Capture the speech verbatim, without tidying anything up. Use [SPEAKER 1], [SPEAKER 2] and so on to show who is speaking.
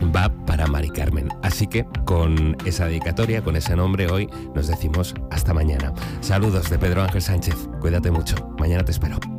[SPEAKER 1] va para Mari Carmen. Así que con esa dedicatoria, con ese nombre, hoy nos decimos hasta mañana. Saludos de Pedro Ángel Sánchez. Cuídate mucho. Mañana te espero.